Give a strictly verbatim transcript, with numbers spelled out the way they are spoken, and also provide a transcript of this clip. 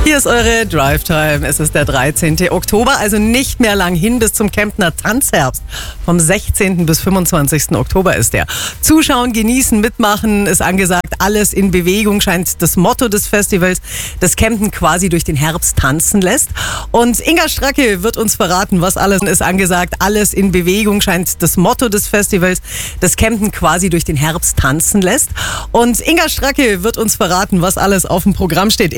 Hier ist eure Drive Time. Es ist der dreizehnten Oktober, also nicht mehr lang hin bis zum Kemptner Tanzherbst. Vom sechzehnten bis fünfundzwanzigsten Oktober ist der. Zuschauen, genießen, mitmachen ist angesagt. Alles in Bewegung scheint das Motto des Festivals, das Kempten quasi durch den Herbst tanzen lässt. Und Inga Stracke wird uns verraten, was alles ist angesagt. Alles in Bewegung scheint das Motto des Festivals, das Kempten quasi durch den Herbst tanzen lässt. Und Inga Stracke wird uns verraten, was alles auf dem Programm steht.